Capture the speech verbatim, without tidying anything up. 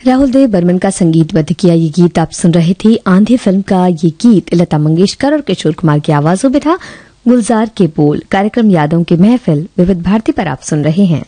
राहुल देव बर्मन का संगीतबद्ध किया ये गीत आप सुन रहे थे। आंधी फिल्म का ये गीत लता मंगेशकर और किशोर कुमार की आवाजों में था। गुलजार के बोल। कार्यक्रम यादों की महफिल विविध भारती पर आप सुन रहे हैं।